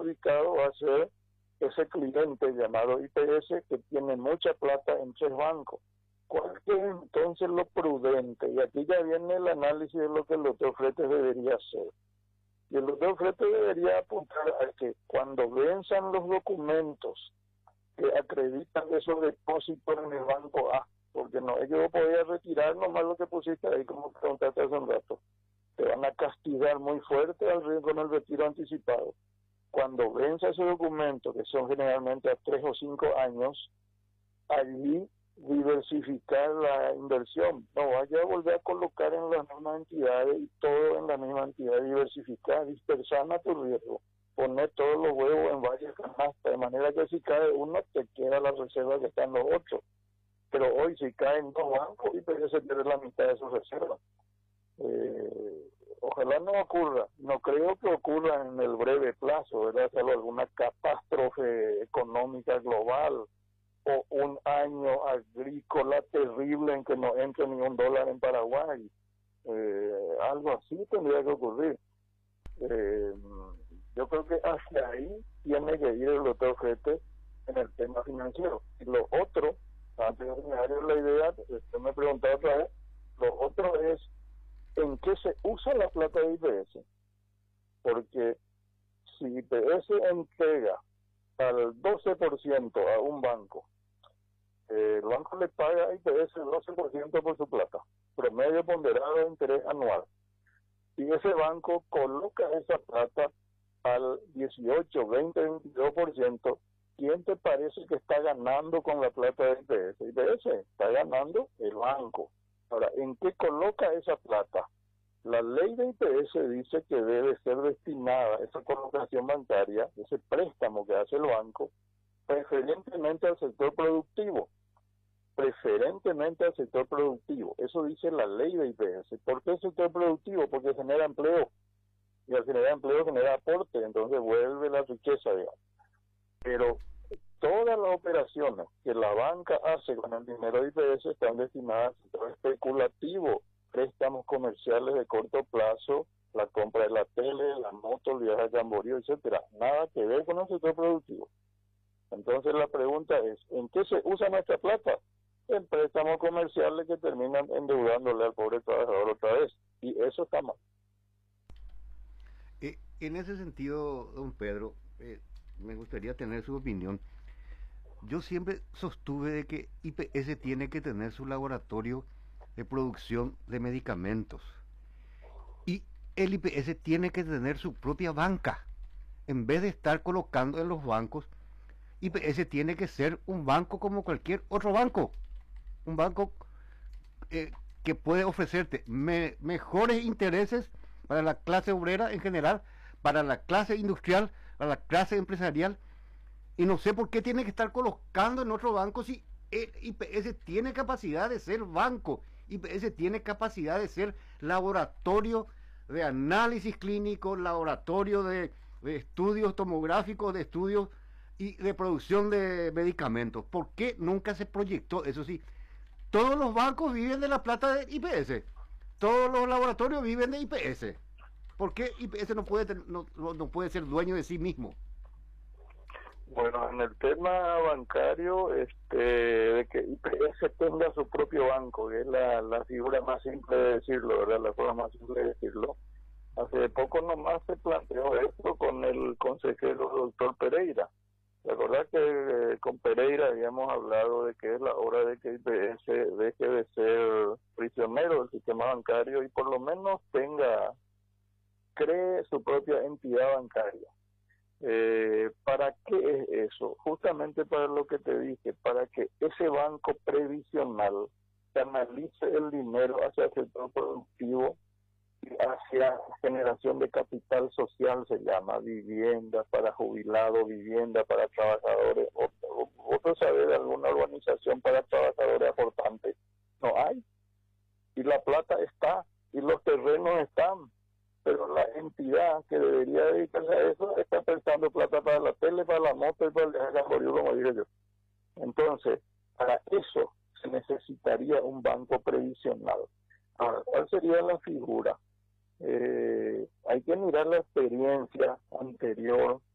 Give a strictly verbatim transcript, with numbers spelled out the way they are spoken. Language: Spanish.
perjudicado va a ser ese cliente llamado I P S que tiene mucha plata en tres bancos. ¿Cuál es entonces lo prudente? Y aquí ya viene el análisis de lo que el doctor Fretes debería hacer. Y el doctor Fretes debería apuntar a que cuando venzan los documentos que acreditan esos depósitos en el banco A, porque no es que vos podías retirar nomás lo que pusiste ahí, como preguntaste hace un rato, te van a castigar muy fuerte al ritmo con el retiro anticipado. Cuando venza ese documento, que son generalmente a tres o cinco años, allí diversificar la inversión. No vaya a volver a colocar en las mismas entidades y todo en la misma entidad, diversificar, dispersar a tu riesgo, poner todos los huevos en varias canastas, de manera que si cae uno, te queda la reserva que está en los otros. Pero hoy si caen dos bancos, y pues se pierde la mitad de sus reservas. Eh, ojalá no ocurra, no creo que ocurra en el breve plazo, ¿verdad? Salvo alguna catástrofe económica global o un año agrícola terrible en que no entre ni un dólar en Paraguay. Eh, algo así tendría que ocurrir. Eh, yo creo que hacia ahí tiene que ir el doctor Fretes en el tema financiero. Y lo otro, antes de terminar la idea, usted me preguntaba otra vez, lo otro es en qué se usa la plata de I P S. Porque si I P S entrega al doce por ciento a un banco, eh, el banco le paga a I P S el doce por ciento por su plata, promedio ponderado de interés anual. Y ese banco coloca esa plata al dieciocho, veinte, veintidós por ciento. ¿Quién te parece que está ganando con la plata de I P S? I P S está ganando el banco. Ahora, ¿en qué coloca esa plata? La ley de I P S dice que debe ser destinada esa colocación bancaria, ese préstamo que hace el banco, preferentemente al sector productivo. Preferentemente al sector productivo. Eso dice la ley de I P S. ¿Por qué el sector productivo? Porque genera empleo. Y al generar empleo genera aporte, entonces vuelve la riqueza, digamos. Pero todas las operaciones que la banca hace con el dinero de I P S están destinadas al sector especulativo, préstamos comerciales de corto plazo, la compra de la tele, la moto, el viaje a Camborío, etcétera. Nada que ver con el sector productivo. Entonces la pregunta es, ¿en qué se usa nuestra plata? En préstamos comerciales que terminan endeudándole al pobre trabajador otra vez. Y eso está mal. Eh, en ese sentido, don Pedro, eh, me gustaría tener su opinión. Yo siempre sostuve de que I P S tiene que tener su laboratorio de producción de medicamentos. Y el I P S tiene que tener su propia banca. En vez de estar colocando en los bancos, I P S tiene que ser un banco como cualquier otro banco. Un banco eh, que puede ofrecerte me, mejores intereses para la clase obrera en general, para la clase industrial, para la clase empresarial. Y no sé por qué tiene que estar colocando en otro banco si el I P S tiene capacidad de ser banco. I P S tiene capacidad de ser laboratorio de análisis clínico, laboratorio de, de estudios tomográficos, de estudios y de producción de medicamentos. ¿Por qué nunca se proyectó? Eso sí, todos los bancos viven de la plata de I P S. Todos los laboratorios viven de I P S. ¿Por qué I P S no puede, no, no puede ser dueño de sí mismo? Bueno, en el tema bancario, este, de que I P S tenga su propio banco, que es la, la figura más simple de decirlo, ¿verdad? La forma más simple de decirlo. Hace poco nomás se planteó esto con el consejero doctor Pereira. Recordar que eh, con Pereira habíamos hablado de que es la hora de que I P S deje de ser prisionero del sistema bancario y por lo menos tenga, cree su propia entidad bancaria. Eh, ¿Para qué es eso? Justamente para lo que te dije, para que ese banco previsional canalice el dinero hacia el sector productivo y hacia generación de capital social, se llama, vivienda para jubilados, vivienda para trabajadores. ¿Vosotros sabés de alguna organización para trabajadores aportantes? No hay. Y la plata está, y los terrenos están. Pero la entidad que debería dedicarse a eso está prestando plata para la tele, para la moto y para el